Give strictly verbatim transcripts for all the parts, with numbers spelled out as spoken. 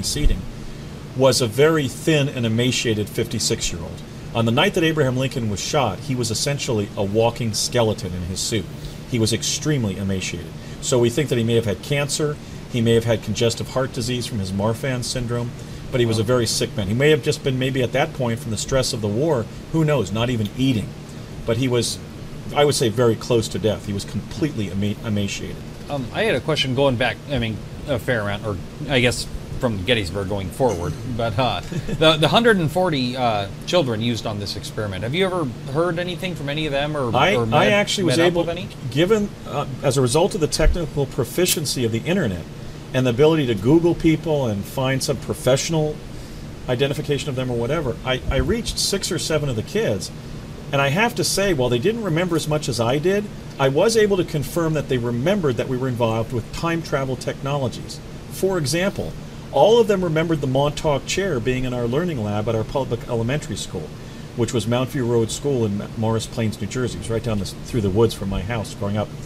seating, was a very thin and emaciated fifty-six-year-old. On the night that Abraham Lincoln was shot, he was essentially a walking skeleton in his suit. He was extremely emaciated. So we think that he may have had cancer, he may have had congestive heart disease from his Marfan syndrome, but he was a very sick man. He may have just been maybe at that point from the stress of the war, who knows, not even eating. But he was, I would say, very close to death. He was completely ema emaciated. Um, I had a question going back, I mean, a fair amount, or I guess from Gettysburg going forward, but uh, the, the one hundred forty uh, children used on this experiment, have you ever heard anything from any of them? Or I, or met, I actually was able, with any? given, uh, as a result of the technical proficiency of the internet and the ability to Google people and find some professional identification of them or whatever, I, I reached six or seven of the kids. And I have to say, while they didn't remember as much as I did, I was able to confirm that they remembered that we were involved with time travel technologies. For example, all of them remembered the Montauk chair being in our learning lab at our public elementary school, which was Mount View Road School in Morris Plains, New Jersey. It was right down this, through the woods from my house growing up.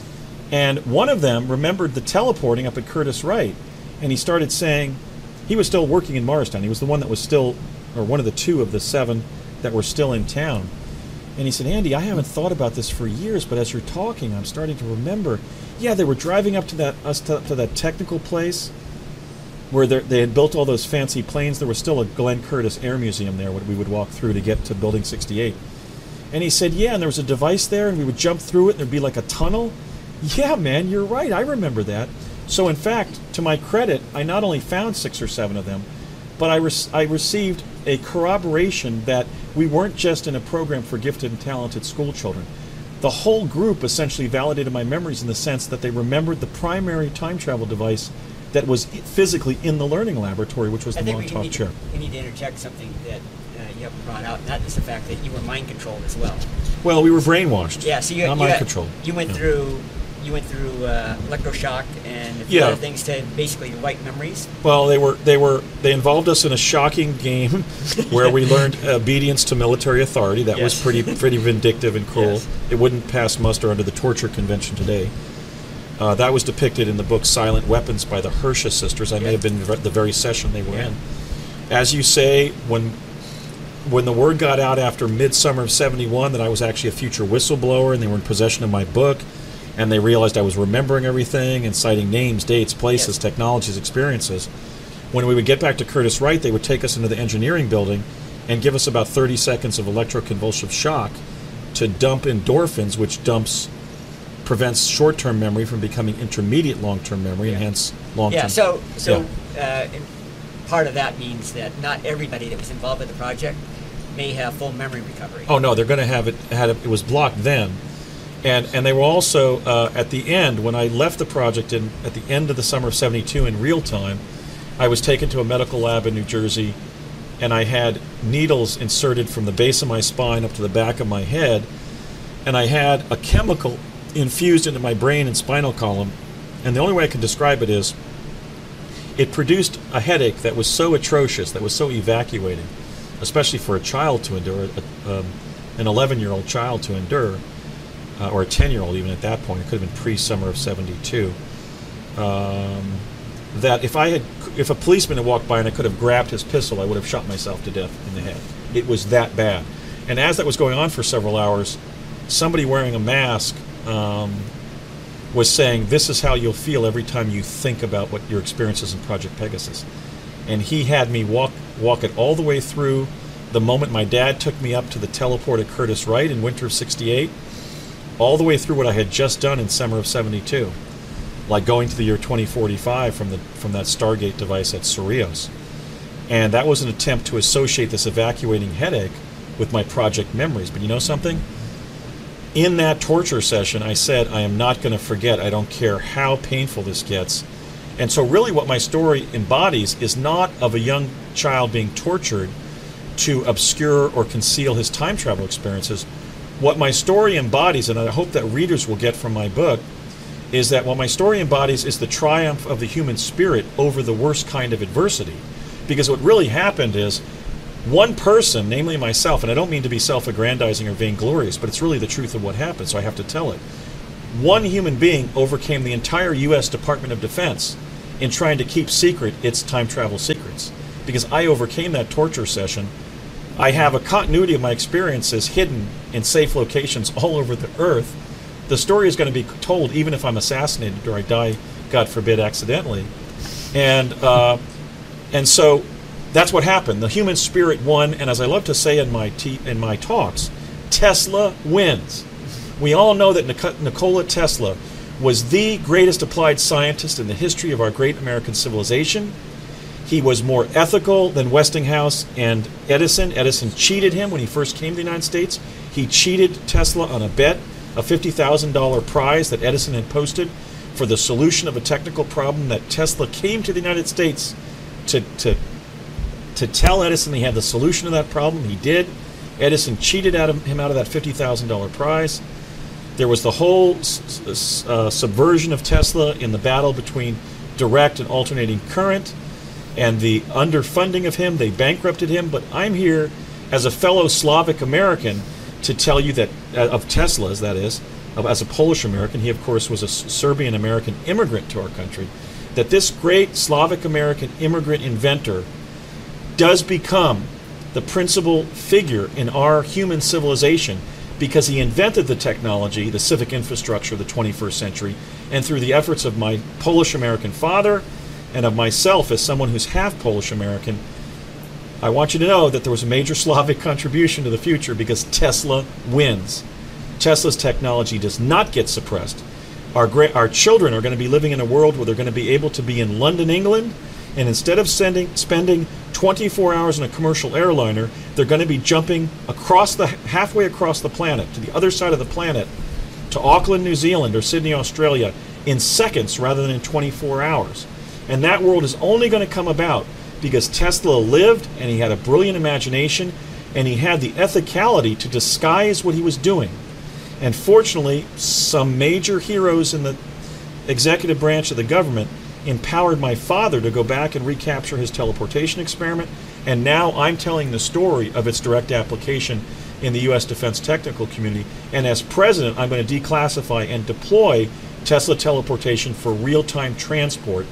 And one of them remembered the teleporting up at Curtis Wright, and he started saying, he was still working in Morristown. He was the one that was still, or one of the two of the seven that were still in town. And he said, Andy, I haven't thought about this for years, but as you're talking, I'm starting to remember. Yeah, they were driving up to that us to, to that technical place where they had built all those fancy planes. There was still a Glenn Curtiss Air Museum there, what we would walk through to get to Building sixty-eight. And he said, yeah, and there was a device there, and we would jump through it, and there'd be like a tunnel. Yeah, man, you're right. I remember that. So, in fact, to my credit, I not only found six or seven of them, but I, re I received a corroboration that we weren't just in a program for gifted and talented school children. The whole group essentially validated my memories in the sense that they remembered the primary time travel device that was physically in the learning laboratory, which was I the think Montauk we need chair. To, we need to interject something that uh, you haven't brought out, and that is the fact that you were mind controlled as well. Well, we were brainwashed. Yeah, so you, not you mind had, controlled. You went yeah. through you went through uh, electroshock and a few yeah. other things to basically wipe memories. Well, they were they were they involved us in a shocking game where we learned obedience to military authority. That yes. was pretty pretty vindictive and cruel. Yes. It wouldn't pass muster under the torture convention today. Uh, that was depicted in the book Silent Weapons by the Hersha sisters. I may have been at the very session they were yeah. in. As you say, when when the word got out after midsummer of seventy-one that I was actually a future whistleblower and they were in possession of my book, and they realized I was remembering everything and citing names, dates, places, yes. technologies, experiences, when we would get back to Curtis Wright, they would take us into the engineering building and give us about thirty seconds of electroconvulsive shock to dump endorphins, which dumps prevents short-term memory from becoming intermediate long-term memory, yeah. and hence long-term. Yeah, so, so yeah. Uh, part of that means that not everybody that was involved with the project may have full memory recovery. Oh, no, they're going to have it, had it, it was blocked then. And, and they were also, uh, at the end, when I left the project in, at the end of the summer of seventy-two in real time, I was taken to a medical lab in New Jersey, and I had needles inserted from the base of my spine up to the back of my head, and I had a chemical infused into my brain and spinal column, and the only way I can describe it is it produced a headache that was so atrocious, that was so evacuating, especially for a child to endure, a, um, an eleven-year-old child to endure, uh, or a ten-year-old even at that point. It could have been pre-summer of seventy-two. Um, that if I had, if a policeman had walked by and I could have grabbed his pistol, I would have shot myself to death in the head. It was that bad. And as that was going on for several hours, somebody wearing a mask um, was saying, this is how you'll feel every time you think about what your experiences in Project Pegasus. And he had me walk walk it all the way through the moment my dad took me up to the teleport at Curtis Wright in winter of sixty-eight, all the way through what I had just done in summer of seventy-two, like going to the year twenty forty-five from the from that Stargate device at Cerritos. And that was an attempt to associate this evacuating headache with my project memories. But you know something? In that torture session, I said, I am not going to forget. I don't care how painful this gets. And so really what my story embodies is not of a young child being tortured to obscure or conceal his time travel experiences. What my story embodies, and I hope that readers will get from my book, is that what my story embodies is the triumph of the human spirit over the worst kind of adversity. Because what really happened is one person, namely myself, and I don't mean to be self-aggrandizing or vainglorious, but it's really the truth of what happened, so I have to tell it. One human being overcame the entire U S Department of Defense in trying to keep secret its time travel secrets. Because I overcame that torture session. I have a continuity of my experiences hidden in safe locations all over the earth. The story is going to be told even if I'm assassinated or I die, God forbid, accidentally. And uh, and so that's what happened. The human spirit won, and as I love to say in my te- in my talks, Tesla wins. We all know that Nik- Nikola Tesla was the greatest applied scientist in the history of our great American civilization. He was more ethical than Westinghouse and Edison. Edison cheated him when he first came to the United States. He cheated Tesla on a bet, a fifty thousand dollars prize that Edison had posted for the solution of a technical problem that Tesla came to the United States to, to, to tell Edison he had the solution to that problem. He did. Edison cheated out of him out of that fifty thousand dollars prize. There was the whole uh, subversion of Tesla in the battle between direct and alternating current, and the underfunding of him. They bankrupted him. But I'm here as a fellow Slavic American to tell you that, uh, of Tesla's, that is, of, as a Polish American, he of course was a Serbian American immigrant to our country, that this great Slavic American immigrant inventor does become the principal figure in our human civilization because he invented the technology, the civic infrastructure of the twenty-first century, and through the efforts of my Polish American father and of myself as someone who's half Polish American, I want you to know that there was a major Slavic contribution to the future because Tesla wins. Tesla's technology does not get suppressed. Our great, our children are going to be living in a world where they're going to be able to be in London, England, and instead of sending, spending twenty-four hours in a commercial airliner, they're going to be jumping across the halfway across the planet to the other side of the planet to Auckland, New Zealand, or Sydney, Australia, in seconds rather than in twenty-four hours. And that world is only going to come about because Tesla lived, and he had a brilliant imagination, and he had the ethicality to disguise what he was doing. And fortunately, some major heroes in the executive branch of the government empowered my father to go back and recapture his teleportation experiment. And now I'm telling the story of its direct application in the U S defense technical community. And as president, I'm going to declassify and deploy Tesla teleportation for real-time transport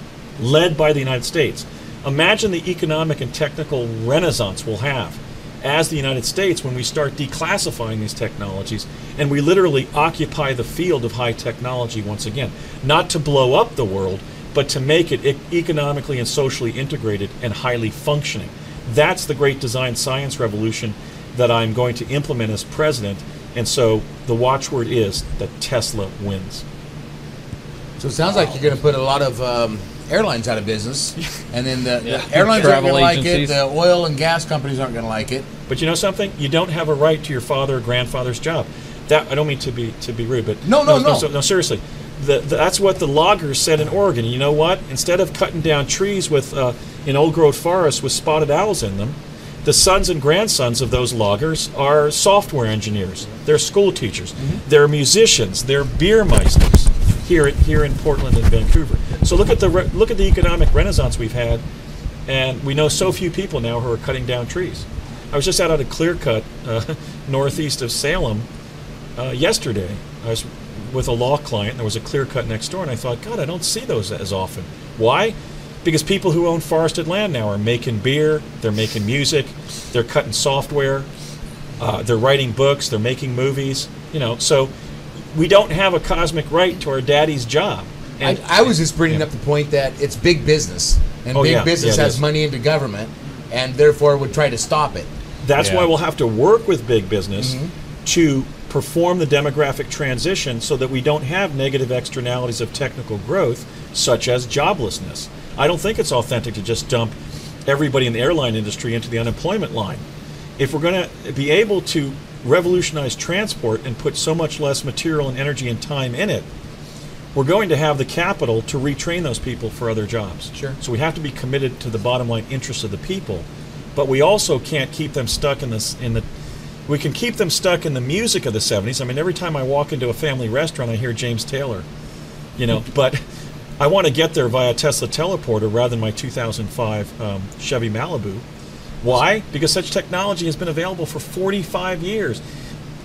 led by the United States. Imagine the economic and technical renaissance we'll have as the United States when we start declassifying these technologies and we literally occupy the field of high technology once again. Not to blow up the world, but to make it e- economically and socially integrated and highly functioning. That's the great design science revolution that I'm going to implement as president. And so the watchword is that Tesla wins. So it sounds like you're going to put a lot of um, airlines out of business, and then the, Yeah. the airlines aren't Travel going to like it, agencies. the oil and gas companies aren't going to like it. But you know something? You don't have a right to your father or grandfather's job. That I don't mean to be to be rude, but No, no, no, no. so- no seriously. The, the, that's what the loggers said in Oregon. You know what? Instead of cutting down trees with uh, in old growth forests with spotted owls in them, the sons and grandsons of those loggers are software engineers. They're school teachers. Mm-hmm. They're musicians. They're beer meisters here here in Portland and Vancouver. So look at the re- look at the economic renaissance we've had, and we know so few people now who are cutting down trees. I was just out at a clear cut uh, northeast of Salem uh, yesterday. I was with a law client, and there was a clear cut next door, and I thought, God, I don't see those as often. Why? Because people who own forested land now are making beer, they're making music, they're cutting software, uh, they're writing books, they're making movies. You know, so we don't have a cosmic right to our daddy's job. And I, I was just bringing yeah. up the point that it's big business, and Oh, big yeah. business Yeah, it has is. money into government, and therefore would try to stop it. That's Yeah. why we'll have to work with big business Mhm. to perform the demographic transition so that we don't have negative externalities of technical growth, such as joblessness. I don't think it's authentic to just dump everybody in the airline industry into the unemployment line. If we're going to be able to revolutionize transport and put so much less material and energy and time in it, we're going to have the capital to retrain those people for other jobs. Sure. So we have to be committed to the bottom line interests of the people, but we also can't keep them stuck in this in the we can keep them stuck in the music of the seventies. I mean, every time I walk into a family restaurant, I hear James Taylor, you know, but I want to get there via Tesla teleporter rather than my two thousand five um, Chevy Malibu. Why? Because such technology has been available for forty-five years.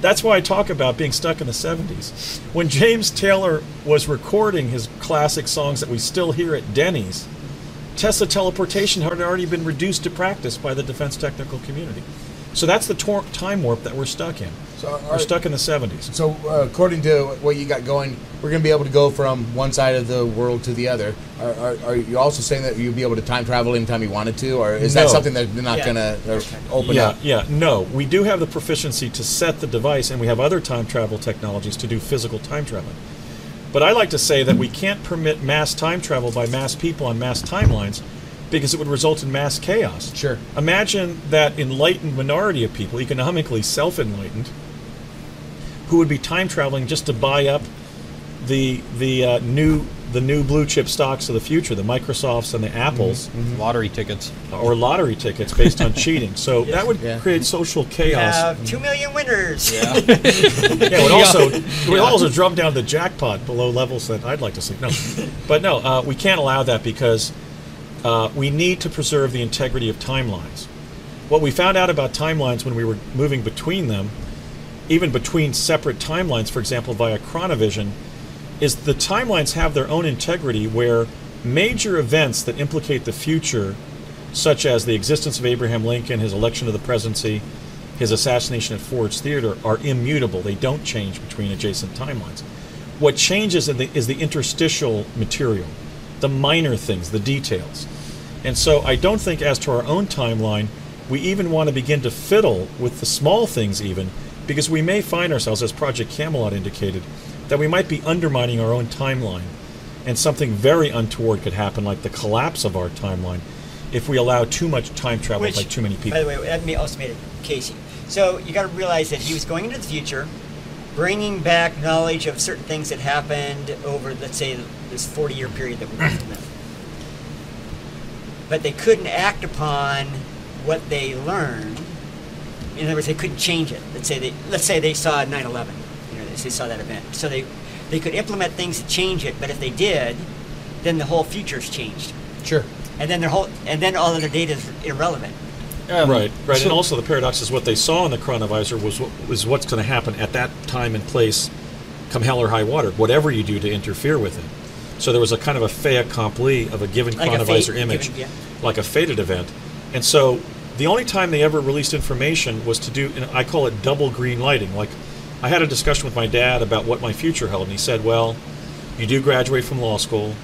that's why I talk about being stuck in the seventies. When James Taylor was recording his classic songs that we still hear at Denny's, Tesla teleportation had already been reduced to practice by the defense technical community. So that's the tor- time warp that we're stuck in. So we're stuck in the seventies. So uh, according to what you got going, we're going to be able to go from one side of the world to the other. Are, are, are you also saying that you'll be able to time travel anytime you wanted to, or is that No. something that they're not Yeah. going to open yeah, up? Yeah, no. We do have the proficiency to set the device, and we have other time travel technologies to do physical time traveling. But I like to say that we can't permit mass time travel by mass people on mass timelines because it would result in mass chaos. Sure. Imagine that enlightened minority of people, economically self-enlightened, who would be time traveling just to buy up the the uh, new the new blue chip stocks of the future, the Microsofts and the Apples, Lottery tickets. or lottery tickets based on cheating. So that would Yeah. create social We chaos. have two million winners. Yeah. Yeah, it would also it would Yeah. also drum down the jackpot below levels that I'd like to see. No, but no, uh, we can't allow that because uh, we need to preserve the integrity of timelines. What we found out about timelines when we were moving between them, even between separate timelines, for example, via Chronovision, is the timelines have their own integrity where major events that implicate the future, such as the existence of Abraham Lincoln, his election to the presidency, his assassination at Ford's Theater, are immutable. They don't change between adjacent timelines. What changes in the, is the interstitial material, the minor things, the details. And so I don't think as to our own timeline, we even want to begin to fiddle with the small things even, because we may find ourselves, as Project Camelot indicated, that we might be undermining our own timeline, and something very untoward could happen, like the collapse of our timeline, if we allow too much time travel Which, by too many people. By the way, that may- also made it Casey. So you got to realize that he was going into the future, bringing back knowledge of certain things that happened over, let's say, this forty-year period that we're going through now. But they couldn't act upon what they learned. In other words, they couldn't change it. Let's say they, let's say they saw nine eleven. You know, they saw that event. So they, they could implement things to change it. But if they did, then the whole future's changed, Sure. and then their whole, and then all of their data is irrelevant. Um, Right, right, so- and also the paradox is what they saw in the chronovisor was what, was what's going to happen at that time and place, come hell or high water, whatever you do to interfere with it. So there was a kind of a fait accompli of a given Like a chronovisor fate, image, given- yeah. like a fated event. And so the only time they ever released information was to do, and I call it double green lighting. Like, I had a discussion with my dad about what my future held, and he said, well, you do graduate from law school,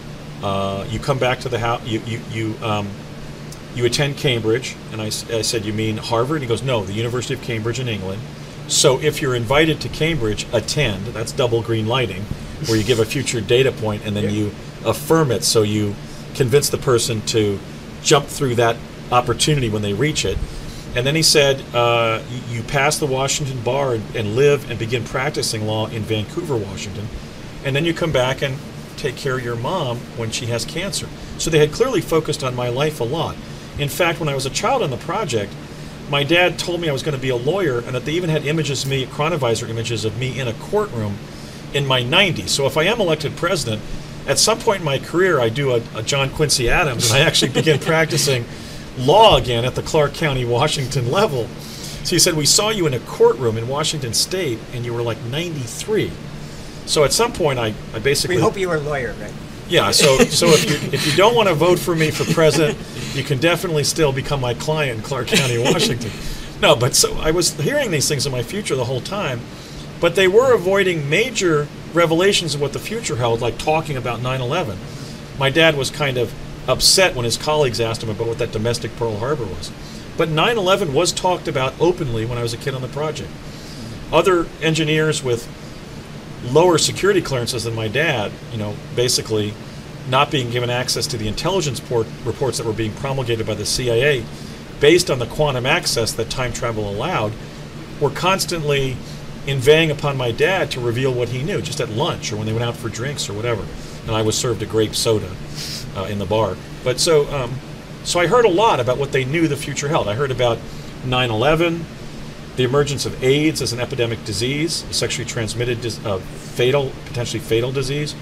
uh, you come back to the house, you, you, you, um, you attend Cambridge, and I, s- I said, you mean Harvard? He goes, no, the University of Cambridge in England. So if you're invited to Cambridge, attend. That's double green lighting, where you give a future data point and then Yeah. you affirm it, so you convince the person to jump through that opportunity when they reach it. And then he said, uh, you, you pass the Washington bar and, and live and begin practicing law in Vancouver, Washington. And then you come back and take care of your mom when she has cancer. So they had clearly focused on my life a lot. In fact, when I was a child on the project, my dad told me I was going to be a lawyer, and that they even had images of me, chronovisor images of me in a courtroom in my nineties. So if I am elected president, at some point in my career, I do a, a John Quincy Adams, and I actually begin practicing law again at the Clark County, Washington level. So he said, we saw you in a courtroom in Washington State, and you were like ninety-three. So at some point, I, I basically... We hope you were a lawyer, right? Yeah, so so if you if you don't want to vote for me for president, you can definitely still become my client in Clark County, Washington. No, but so I was hearing these things in my future the whole time, but they were avoiding major revelations of what the future held, like talking about nine eleven. My dad was kind of upset when his colleagues asked him about what that domestic Pearl Harbor was. But nine eleven was talked about openly when I was a kid on the project. Other engineers with lower security clearances than my dad, you know, basically not being given access to the intelligence port reports that were being promulgated by the C I A based on the quantum access that time travel allowed, were constantly inveighing upon my dad to reveal what he knew, just at lunch or when they went out for drinks or whatever. And I was served a grape soda uh, in the bar. But so, um, so I heard a lot about what they knew the future held. I heard about nine eleven, the emergence of AIDS as an epidemic disease, a sexually transmitted, dis- uh, fatal, potentially fatal disease.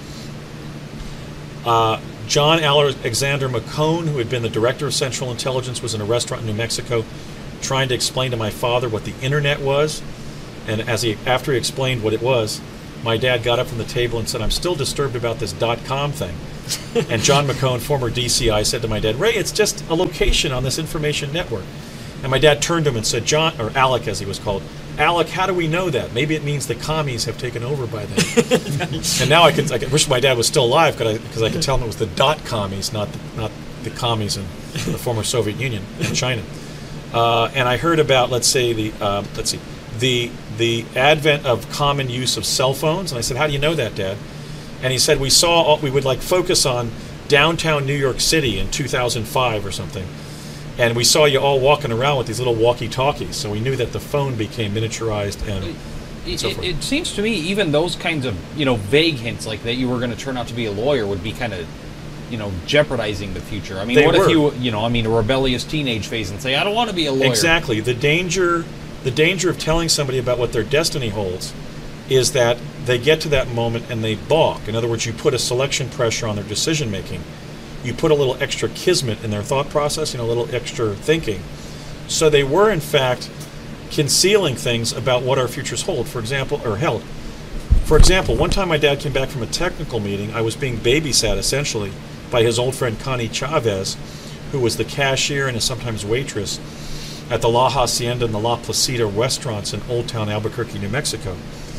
Uh, John Alexander McCone, who had been the director of Central Intelligence, was in a restaurant in New Mexico trying to explain to my father what the internet was. And as he, after he explained what it was, my dad got up from the table and said, "I'm still disturbed about this dot-com thing." And John McCone, former D C I, said to my dad, "Ray, it's just a location on this information network." And my dad turned to him and said, "John," or Alec as he was called, "Alec, how do we know that? Maybe it means the commies have taken over by then." And now I could, I could wish my dad was still alive because I, because I could tell him it was the dot commies, not the, not the commies in the former Soviet Union and China. Uh, and I heard about, let's say, the uh, let's see, the the advent of common use of cell phones. And I said, "How do you know that, Dad?" And he said, "We saw all, we would like focus on downtown New York City in two thousand five or something, and we saw you all walking around with these little walkie-talkies. So we knew that the phone became miniaturized and." It, so it, forth. it seems to me even those kinds of, you know, vague hints like that you were going to turn out to be a lawyer would be kind of, you know, jeopardizing the future. I mean, They what were. if you, you know, I mean, a rebellious teenage phase and say, "I don't want to be a lawyer." Exactly. The danger, the danger of telling somebody about what their destiny holds is that they get to that moment and they balk. In other words, you put a selection pressure on their decision making. You put a little extra kismet in their thought process, you know, a little extra thinking. So they were, in fact, concealing things about what our futures hold, for example, or held. For example, one time my dad came back from a technical meeting. I was being babysat, essentially, by his old friend Connie Chavez, who was the cashier and is sometimes waitress at the La Hacienda and the La Placida restaurants in Old Town Albuquerque, New Mexico.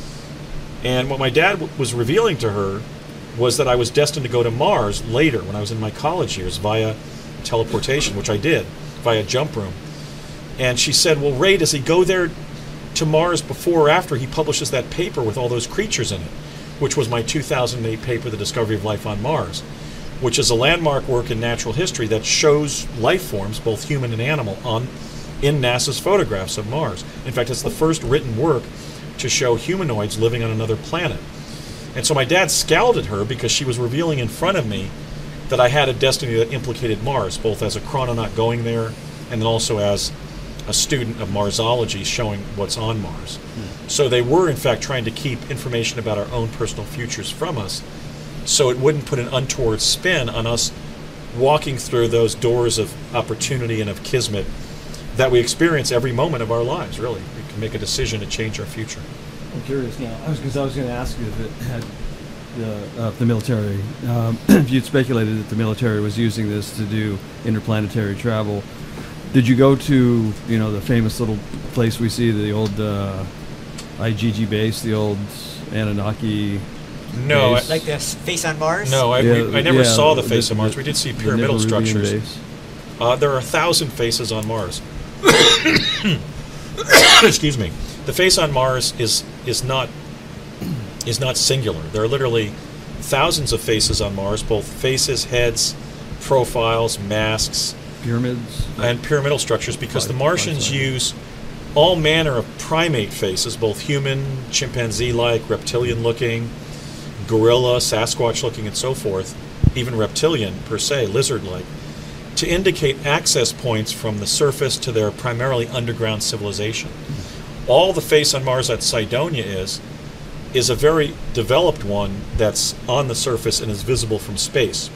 And what my dad w- was revealing to her was that I was destined to go to Mars later when I was in my college years via teleportation, which I did, via jump room. And she said, "Well, Ray, does he go there to Mars before or after he publishes that paper with all those creatures in it?" Which was my two thousand eight paper, The Discovery of Life on Mars, which is a landmark work in natural history that shows life forms, both human and animal, on in NASA's photographs of Mars. In fact, it's the first written work to show humanoids living on another planet. And so my dad scowled at her because she was revealing in front of me that I had a destiny that implicated Mars, both as a chrononaut going there and then also as a student of Marsology showing what's on Mars. Hmm. So they were, in fact, trying to keep information about our own personal futures from us so it wouldn't put an untoward spin on us walking through those doors of opportunity and of kismet that we experience every moment of our lives, really. We can make a decision to change our future. I'm curious now, because I was going to ask you if it had the, uh, the military, um, if you'd speculated that the military was using this to do interplanetary travel. Did you go to, you know, the famous little place we see, the old uh, I G G base, the old Anunnaki No, base? I, Like the s- face on Mars? no, I, Yeah, we, I never yeah, saw the the- face of the- Mars. We did see the pyramidal Neperubian structures. base. Uh, there are a thousand faces on Mars. Excuse me. The face on Mars is is not is not singular. There are literally thousands of faces on Mars, both faces, heads, profiles, masks, Pyramids. and pyramidal structures, because the Five- Martians five use all manner of primate faces, both human, chimpanzee-like, reptilian-looking, gorilla, Sasquatch-looking, and so forth, even reptilian per se, lizard-like, to indicate access points from the surface to their primarily underground civilization. All the face on Mars that Cydonia is, is a very developed one that's on the surface and is visible from space.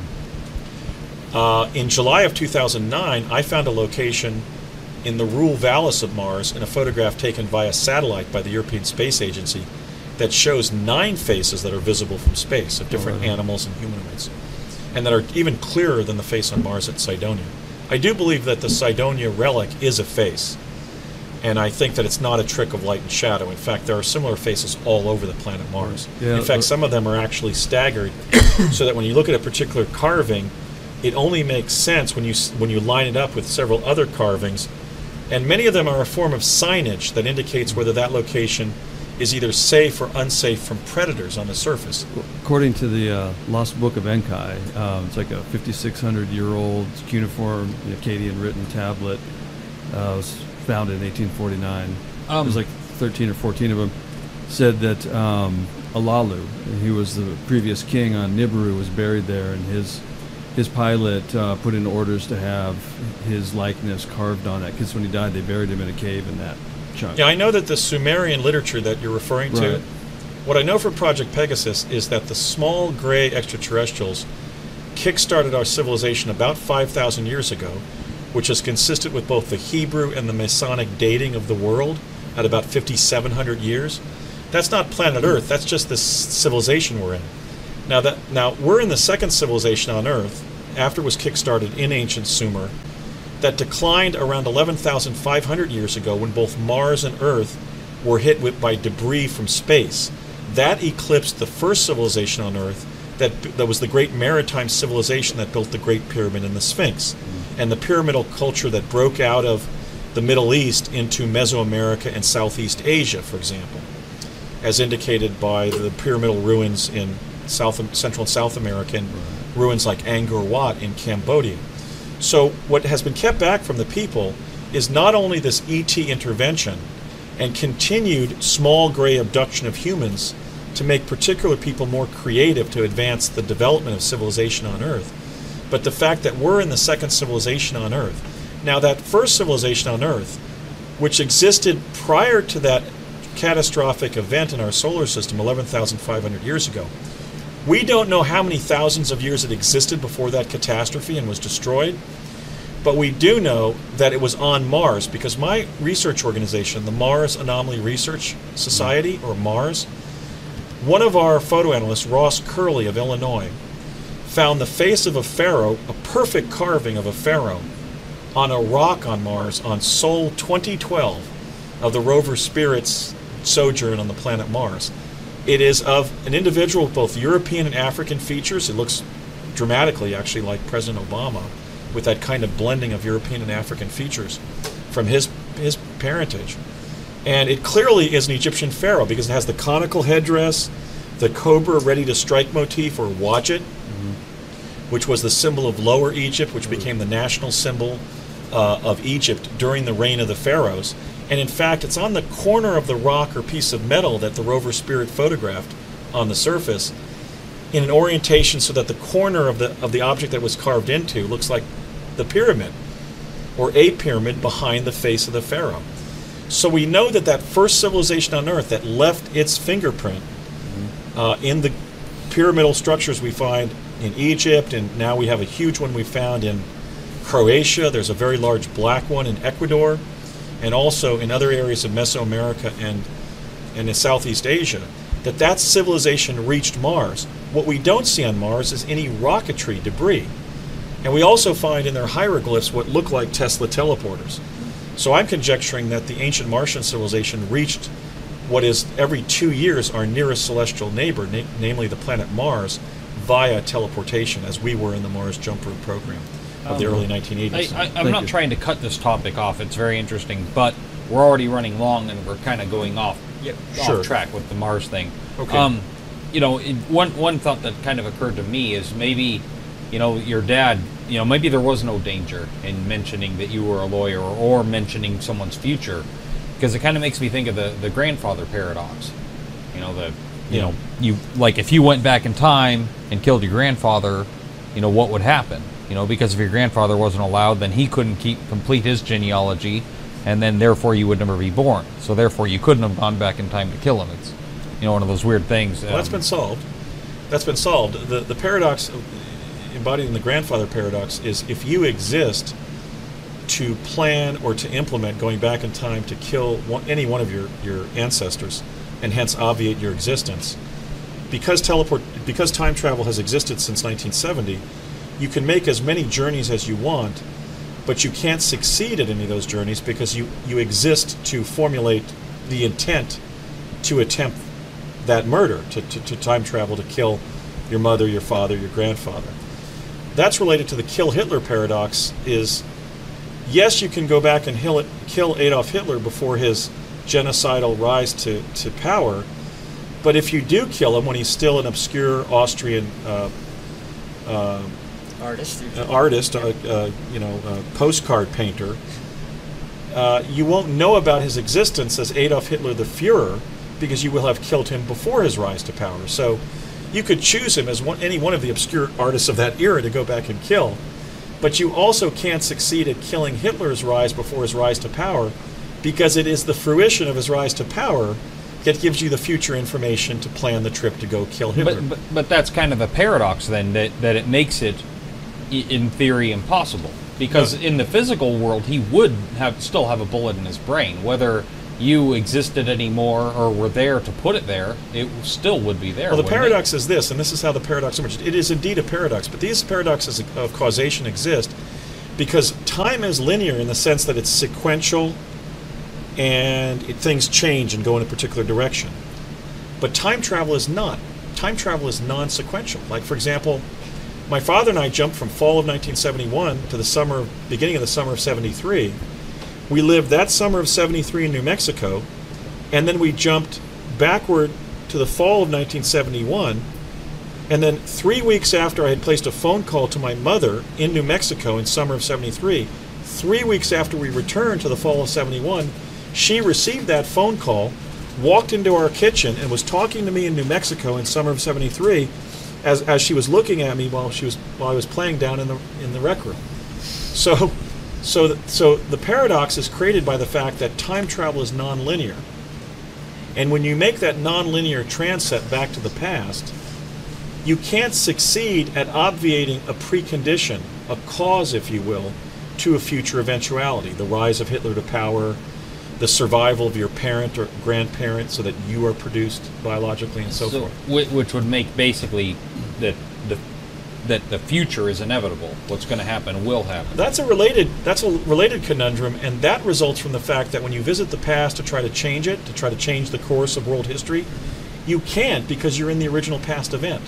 Uh, in July of two thousand nine, I found a location in the Rule Vallis of Mars in a photograph taken via satellite by the European Space Agency that shows nine faces that are visible from space of different Oh, wow. animals and humanoids, and that are even clearer than the face on Mars at Cydonia. I do believe that the Cydonia relic is a face, and I think that it's not a trick of light and shadow. In fact, there are similar faces all over the planet Mars. Yeah, in fact, uh, some of them are actually staggered, so that when you look at a particular carving, it only makes sense when you s- when you line it up with several other carvings, and many of them are a form of signage that indicates whether that location is either safe or unsafe from predators on the surface. According to the uh, Lost Book of Enki, um, it's like a fifty-six hundred year old cuneiform Akkadian written tablet. Uh, was founded in eighteen forty-nine. Um, There's like thirteen or fourteen of them. Said that um, Alalu, he was the previous king on Nibiru, was buried there, and his his pilot uh, put in orders to have his likeness carved on it, because when he died, they buried him in a cave in that chunk. Yeah, I know that the Sumerian literature that you're referring to, Right. what I know from Project Pegasus is that the small gray extraterrestrials kick-started our civilization about five thousand years ago, which is consistent with both the Hebrew and the Masonic dating of the world, at about fifty-seven hundred years. That's not planet Earth. That's just the civilization we're in. Now that now we're in the second civilization on Earth, after it was kickstarted in ancient Sumer, that declined around eleven thousand five hundred years ago when both Mars and Earth were hit with, by debris from space. That eclipsed the first civilization on Earth, that that was the great maritime civilization that built the Great Pyramid and the Sphinx, and the pyramidal culture that broke out of the Middle East into Mesoamerica and Southeast Asia, for example, as indicated by the pyramidal ruins in South, Central and South America, and ruins like Angkor Wat in Cambodia. So what has been kept back from the people is not only this E T intervention and continued small gray abduction of humans to make particular people more creative to advance the development of civilization on Earth, but the fact that we're in the second civilization on Earth. Now, that first civilization on Earth, which existed prior to that catastrophic event in our solar system eleven thousand five hundred years ago, we don't know how many thousands of years it existed before that catastrophe and was destroyed, but we do know that it was on Mars, because my research organization, the Mars Anomaly Research Society, or MARS, one of our photo analysts, Ross Curley of Illinois, found the face of a pharaoh, a perfect carving of a pharaoh, on a rock on Mars on Sol twenty twelve of the rover Spirit's sojourn on the planet Mars. It is of an individual with both European and African features. It looks dramatically, actually, like President Obama, with that kind of blending of European and African features from his his parentage. And it clearly is an Egyptian pharaoh because it has the conical headdress, the cobra ready to strike motif, or watch it, mm-hmm. which was the symbol of Lower Egypt, which became the national symbol uh, of Egypt during the reign of the pharaohs. And in fact, it's on the corner of the rock or piece of metal that the rover Spirit photographed on the surface in an orientation so that the corner of the of the object that was carved into looks like the pyramid, or a pyramid behind the face of the pharaoh. So we know that that first civilization on Earth that left its fingerprint uh, in the pyramidal structures we find in Egypt, and now we have a huge one we found in Croatia. There's a very large black one in Ecuador, and also in other areas of Mesoamerica and, and in Southeast Asia, that that civilization reached Mars. What we don't see on Mars is any rocketry debris. And we also find in their hieroglyphs what look like Tesla teleporters. So I'm conjecturing that the ancient Martian civilization reached what is every two years our nearest celestial neighbor, na- namely the planet Mars, via teleportation, as we were in the Mars Jump Route program of the Um, early nineteen eighties. I, I, I'm Thank not you. trying to cut this topic off. It's very interesting, but we're already running long, and we're kind of going off, Yep. Sure. off track with the Mars thing. Okay. Um, you know, it, one one thought that kind of occurred to me is maybe, you know, your dad. You know, maybe there was no danger in mentioning that you were a lawyer, or, or mentioning someone's future, because it kind of makes me think of the the grandfather paradox. You know, the you Yeah. know you like if you went back in time and killed your grandfather, you know, what would happen? You know, because if your grandfather wasn't allowed, then he couldn't keep complete his genealogy, and then therefore you would never be born. So therefore you couldn't have gone back in time to kill him. It's, you know, one of those weird things. Well, that's um, been solved. That's been solved. The the paradox of- embodied in the grandfather paradox is if you exist to plan or to implement going back in time to kill one, any one of your, your ancestors, and hence obviate your existence, because teleport because time travel has existed since nineteen seventy, you can make as many journeys as you want, but you can't succeed at any of those journeys because you, you exist to formulate the intent to attempt that murder, to, to, to time travel to kill your mother, your father, your grandfather. That's related to the kill Hitler paradox. Is yes, you can go back and kill, kill Adolf Hitler before his genocidal rise to, to power, but if you do kill him when he's still an obscure Austrian uh, uh, Artist. uh, artist, uh, uh, you know, uh, postcard painter, uh, you won't know about his existence as Adolf Hitler the Fuhrer because you will have killed him before his rise to power. So you could choose him as one, any one of the obscure artists of that era to go back and kill, but you also can't succeed at killing Hitler's rise before his rise to power because it is the fruition of his rise to power that gives you the future information to plan the trip to go kill Hitler. But, but but that's kind of a paradox then, that, that it makes it, i- in theory, impossible. Because No. in the physical world, he would have still have a bullet in his brain. Whether you existed anymore or were there to put it there, it still would be there. Well, the wouldn't paradox is this, and this is how the paradox emerges. It is indeed a paradox, but these paradoxes of causation exist because time is linear in the sense that it's sequential and it, things change and go in a particular direction. But time travel is not. Time travel is non-sequential. Like, for example, my father and I jumped from fall of nineteen seventy-one to the summer, beginning of the summer of seventy-three. We lived that summer of seventy-three in New Mexico, and then we jumped backward to the fall of nineteen seventy-one, and then three weeks after I had placed a phone call to my mother in New Mexico in summer of seventy-three, three weeks after we returned to the fall of seventy-one, she received that phone call, walked into our kitchen, and was talking to me in New Mexico in summer of seventy-three as, as she was looking at me while she was while I was playing down in the in the rec room. So So, th- so the paradox is created by the fact that time travel is nonlinear. And when you make that nonlinear transect back to the past, you can't succeed at obviating a precondition, a cause, if you will, to a future eventuality. The rise of Hitler to power, the survival of your parent or grandparent so that you are produced biologically and so, so forth. whi- which would make basically that the that the future is inevitable. What's going to happen will happen. That's a related that's a related conundrum, and that results from the fact that when you visit the past to try to change it, to try to change the course of world history, you can't because you're in the original past event.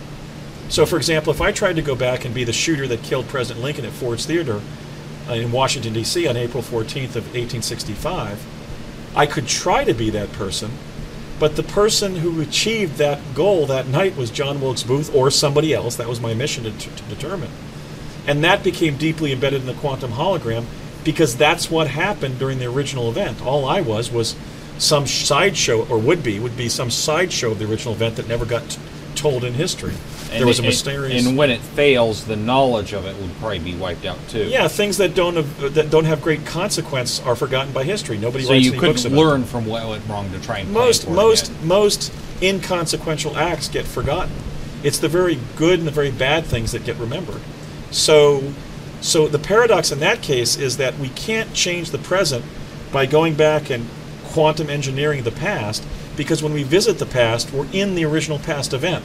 So, for example, if I tried to go back and be the shooter that killed President Lincoln at Ford's Theater uh, in Washington, D C on April fourteenth of eighteen sixty-five, I could try to be that person, but the person who achieved that goal that night was John Wilkes Booth or somebody else. That was my mission to, to determine. And that became deeply embedded in the quantum hologram because that's what happened during the original event. All I was was some sideshow, or would be, would be some sideshow of the original event that never got t- told in history. And there was a it- mysterious... And when it fails, the knowledge of it would probably be wiped out too. Yeah, things that don't have, that don't have great consequence are forgotten by history. Nobody So writes you any books couldn't about learn it. from what went wrong to try and plan Most for it most again. most inconsequential acts get forgotten. It's the very good and the very bad things that get remembered. So so the paradox in that case is that we can't change the present by going back and quantum engineering the past, because when we visit the past, we're in the original past event.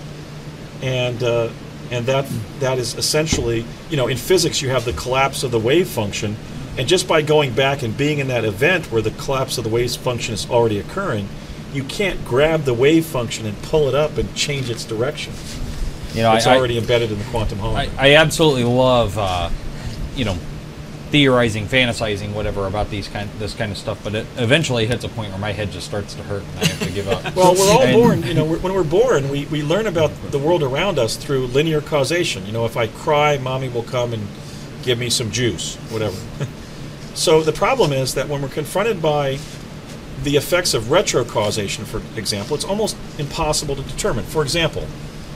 And uh, and that that is essentially, you know, in physics you have the collapse of the wave function, and just by going back and being in that event where the collapse of the wave function is already occurring, you can't grab the wave function and pull it up and change its direction. You know, It's I, already embedded in the quantum I, hologram. I absolutely love, uh, you know, theorizing, fantasizing, whatever about these kind, this kind of stuff. But it eventually hits a point where my head just starts to hurt, and I have to give up. Well, we're all And- born, you know, we're, when we're born, we, we learn about the world around us through linear causation. You know, if I cry, mommy will come and give me some juice, whatever. So the problem is that when we're confronted by the effects of retrocausation, for example, it's almost impossible to determine. For example,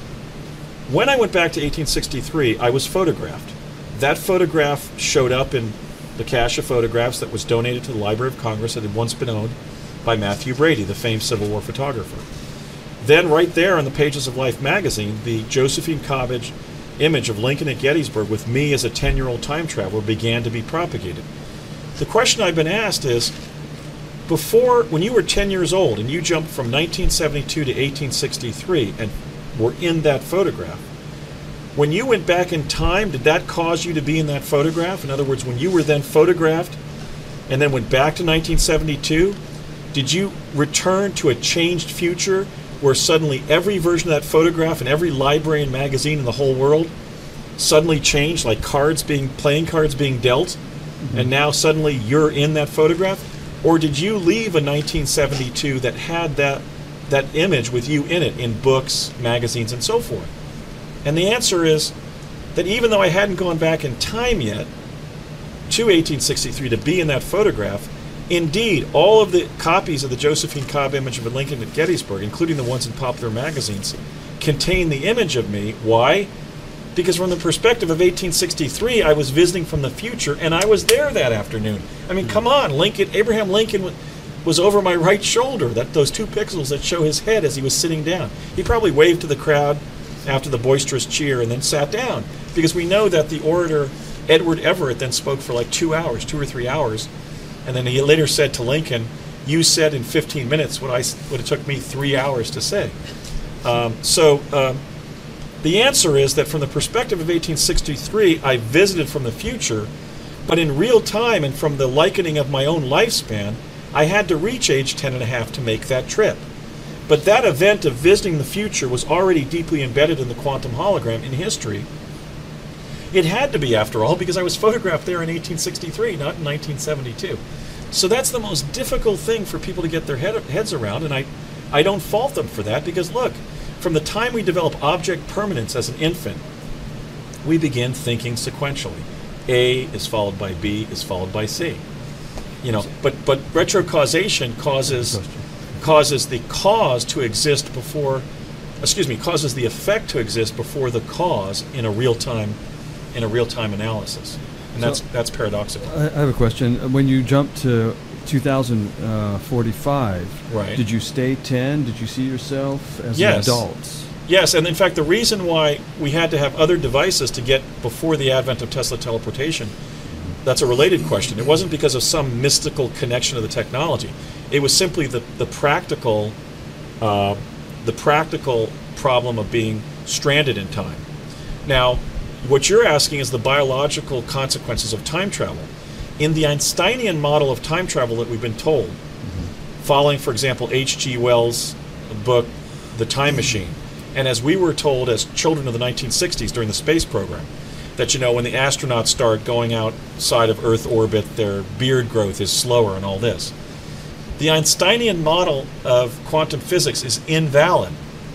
when I went back to eighteen sixty-three, I was photographed. That photograph showed up in the cache of photographs that was donated to the Library of Congress that had once been owned by Matthew Brady, the famed Civil War photographer. Then right there on the pages of Life magazine, the Josephine Cobbage image of Lincoln at Gettysburg with me as a ten-year-old time traveler began to be propagated. The question I've been asked is, before, when you were ten years old and you jumped from nineteen seventy-two to eighteen sixty-three and were in that photograph, when you went back in time, did that cause you to be in that photograph? In other words, when you were then photographed and then went back to nineteen seventy-two, did you return to a changed future where suddenly every version of that photograph in every library and magazine in the whole world suddenly changed, like cards being, playing cards being dealt, and now suddenly you're in that photograph? Or did you leave a nineteen seventy-two that had that that image with you in it in books, magazines, and so forth? And the answer is that even though I hadn't gone back in time yet to eighteen sixty-three to be in that photograph, indeed, all of the copies of the Josephine Cobb image of Lincoln at Gettysburg, including the ones in popular magazines, contain the image of me. Why? Because from the perspective of eighteen sixty-three, I was visiting from the future, and I was there that afternoon. I mean, come on, Lincoln, Abraham Lincoln was over my right shoulder, that those two pixels that show his head as he was sitting down. He probably waved to the crowd after the boisterous cheer and then sat down, because we know that the orator Edward Everett then spoke for like two hours, two or three hours, and then he later said to Lincoln, you said in fifteen minutes what I s- what it took me three hours to say. Um, so um, the answer is that from the perspective of eighteen sixty-three, I visited from the future, but in real time and from the likening of my own lifespan, I had to reach age ten and a half to make that trip. But that event of visiting the future was already deeply embedded in the quantum hologram in history. It had to be, after all, because I was photographed there in eighteen sixty-three, not in nineteen seventy-two. So that's the most difficult thing for people to get their head, heads around, and I, I don't fault them for that, because look, from the time we develop object permanence as an infant, we begin thinking sequentially. A is followed by B is followed by C. You know, but but retrocausation causes causes the cause to exist before, excuse me, causes the effect to exist before the cause in a real time in a real time analysis, and that's So- that's paradoxical. I I have a question. When you jumped to two thousand forty-five, Right. did you stay ten? Did you see yourself as Yes. an adult? Yes, and in fact, the reason why we had to have other devices to get before the advent of Tesla teleportation, that's a related question. It wasn't because of some mystical connection to the technology. It was simply the, the practical uh, the practical problem of being stranded in time. Now, what you're asking is the biological consequences of time travel. In the Einsteinian model of time travel that we've been told, following, for example, H G Wells' book, The Time Machine, and as we were told as children of the nineteen sixties during the space program, that, you know, when the astronauts start going outside of Earth orbit, their beard growth is slower and all this. The Einsteinian model of quantum physics is invalid.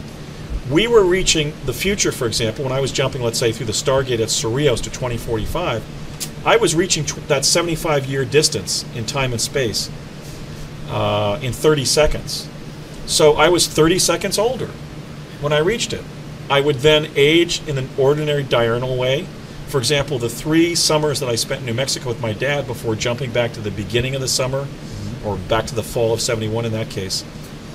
We were reaching the future, for example, when I was jumping, let's say, through the Stargate at Cerritos to twenty forty-five, I was reaching tw- that seventy-five year distance in time and space uh, in thirty seconds. So I was thirty seconds older when I reached it. I would then age in an ordinary diurnal way. For example, the three summers that I spent in New Mexico with my dad before jumping back to the beginning of the summer, or back to the fall of seventy-one in that case,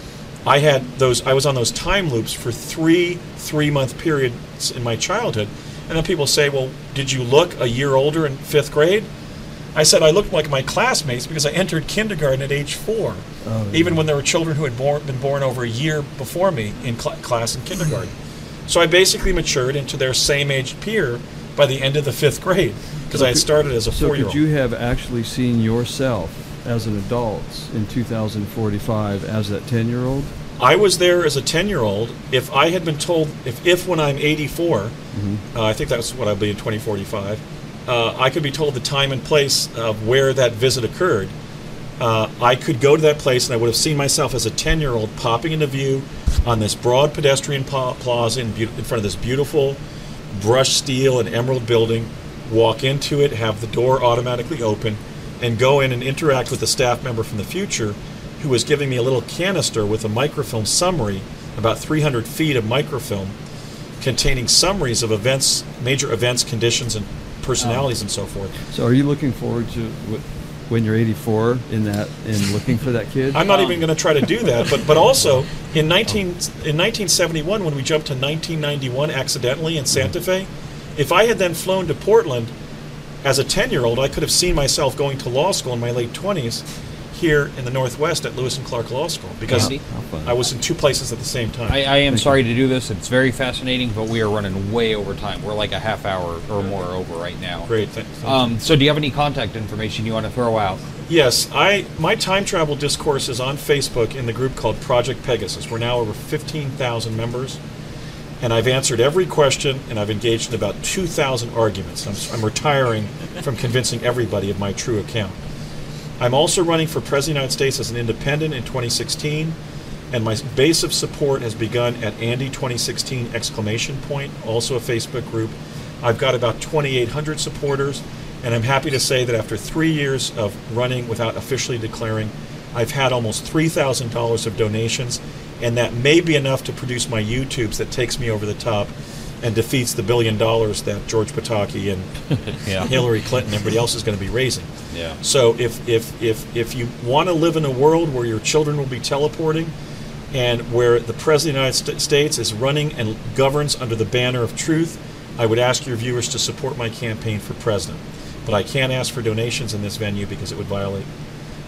I had those. I was on those time loops for three three-month periods in my childhood. And then people say, well, did you look a year older in fifth grade? I said I looked like my classmates because I entered kindergarten at age four, Oh, even yeah. when there were children who had born, been born over a year before me in cl- class in kindergarten. So I basically matured into their same-aged peer by the end of the fifth grade, because So I had could- started as a So four-year-old. could you have actually seen yourself as an adult in two thousand forty-five as that ten-year-old? I was there as a ten-year-old. If I had been told, if, if when I'm eighty-four, uh, I think that's what I'll be in twenty forty-five, uh, I could be told the time and place of where that visit occurred, uh, I could go to that place and I would have seen myself as a ten-year-old popping into view on this broad pedestrian pa- plaza in, beau- in front of this beautiful brushed steel and emerald building, walk into it, have the door automatically open, and go in and interact with a staff member from the future who was giving me a little canister with a microfilm summary, about three hundred feet of microfilm, containing summaries of events, major events, conditions, and personalities, and so forth. So are you looking forward to wh- when you're eighty-four in that and looking for that kid? I'm not even going to try to do that, but but also in nineteen in nineteen seventy-one, when we jumped to nineteen ninety-one accidentally in Santa Fe, if I had then flown to Portland as a ten-year-old, I could have seen myself going to law school in my late twenties here in the Northwest at Lewis and Clark Law School, because Andy? How fun. I was in two places at the same time. I, I am sorry to do this. It's very fascinating, but we are running way over time. We're like a half hour or more over right now. Great, th- thank you. Um, so, do you have any contact information you want to throw out? Yes, I my time travel discourse is on Facebook in the group called Project Pegasus. We're now over fifteen thousand members, and I've answered every question, and I've engaged in about two thousand arguments. I'm, I'm retiring from convincing everybody of my true account. I'm also running for President of the United States as an independent in twenty sixteen, and my base of support has begun at Andy twenty sixteen exclamation point, also a Facebook group. I've got about twenty-eight hundred supporters, and I'm happy to say that after three years of running without officially declaring, I've had almost three thousand dollars of donations, and that may be enough to produce my YouTubes that takes me over the top and defeats the billion dollars that George Pataki and Yeah. Hillary Clinton and everybody else is going to be raising. Yeah. So if if if if you want to live in a world where your children will be teleporting, and where the President of the United St- States is running and governs under the banner of truth, I would ask your viewers to support my campaign for president. But I can't ask for donations in this venue because it would violate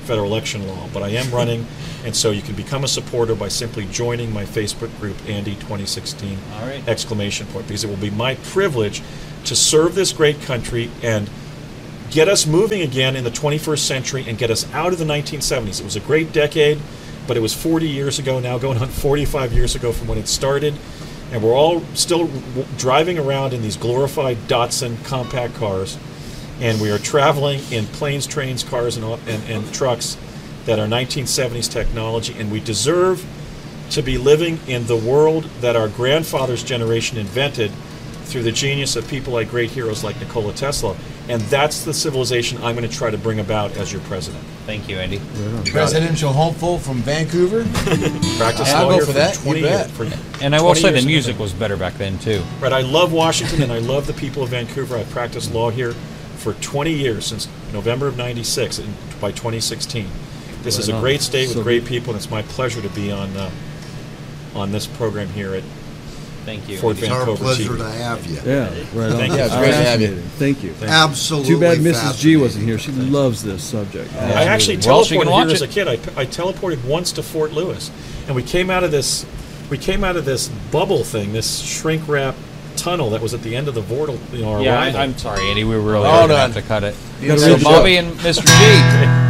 federal election law, but I am running, and so you can become a supporter by simply joining my Facebook group, Andy twenty sixteen, All right. exclamation point, because it will be my privilege to serve this great country and get us moving again in the twenty-first century and get us out of the nineteen seventies. It was a great decade, but it was forty years ago now, going on forty-five years ago from when it started, and we're all still w- driving around in these glorified Datsun compact cars, and we are traveling in planes, trains, cars, and, au- and, and trucks that are nineteen seventies technology, and we deserve to be living in the world that our grandfather's generation invented through the genius of people like great heroes like Nikola Tesla. And that's the civilization I'm going to try to bring about as your president. Thank you, Andy. Presidential hopeful from Vancouver. Practice I'll lawyer go for that, for you twenty bet. years. For And I will twenty say years the in music November. was better back then too. Right, I love Washington and I love the people of Vancouver. I've practiced law here for twenty years, since November of ninety-six, and by twenty sixteen. This is a Right on. great state with So great good. people, and it's my pleasure to be on uh, on this program here at Thank you. Fort Andy. It's our Vancouver pleasure T V. to have you. Yeah, right on. Thank you. Yeah, it's great to have you. Fascinating. Thank you. Absolutely. Too bad Missus G fascinating. wasn't here. She loves this subject. I actually Well, she can teleported watch here as a it. kid. I, I teleported once to Fort Lewis, and we came out of this, we came out of this bubble thing, this shrink wrap tunnel that was at the end of the Vortal, you know, our Yeah, arrival. I, I'm sorry, Andy. We were really Hold going to on. have to cut it. You So gotta read the Bobby and Mister G.